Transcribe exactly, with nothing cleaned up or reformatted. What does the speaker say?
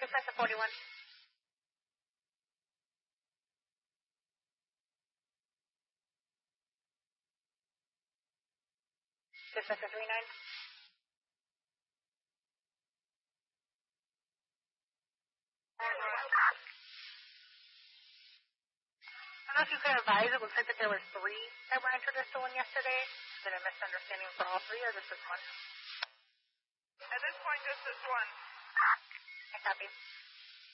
Dispatch to forty-one. Dispatch to three nine. I don't know if you could advise, it looks like that there were three that were entered as stolen yesterday. Is it a misunderstanding for all three or just this one? At this point, just this one. I copy.